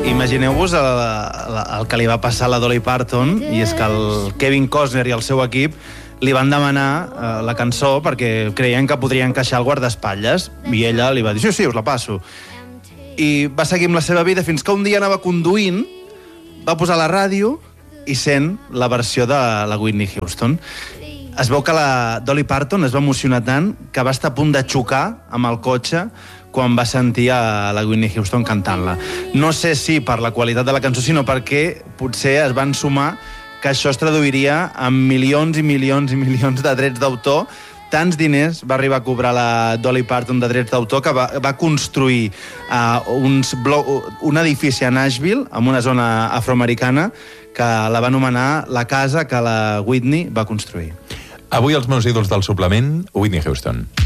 Imagineu-vos el que li va passar a la Dolly Parton, i és que el Kevin Costner i el seu equip li van demanar la cançó perquè creien que podria encaixar el guardaespatlles, i ella li va dir, sí, us la passo. I va seguir amb la seva vida fins que un dia anava conduint, va posar la ràdio i sent la versió de la Whitney Houston. Es veu que la Dolly Parton es va emocionar tant que va estar a punt de xocar amb el cotxe quan va sentir a la Whitney Houston cantant-la. No sé si per la qualitat de la cançó, sinó perquè potser es van sumar que això es traduiria en milions i milions i milions de drets d'autor. Tants diners va arribar a cobrar la Dolly Parton de drets d'autor que va construir un edifici a Nashville, en una zona afroamericana, que la va anomenar la casa que la Whitney va construir. Avui els meus ídols del suplement, Whitney Houston.